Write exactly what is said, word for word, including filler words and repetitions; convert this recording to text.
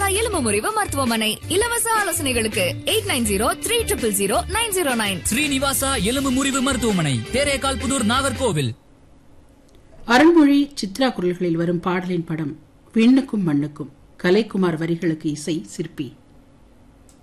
எலும்பு முறிவு மருத்துவமனை. இலவச ஆலோசனைகளுக்கு eight nine zero three triple zero nine zero nine. Srinivasa எலும்பு முறிவு மருத்துவமனை, தேரேகால் புதூர், நாகர்கோவில். அருள்மொழி சித்ரா குரல்களில் வரும் பாடலின் படம் விண்ணுக்கும் மண்ணுக்கும். கலைக்குமார் வரிகளுக்கு இசை சிற்பி.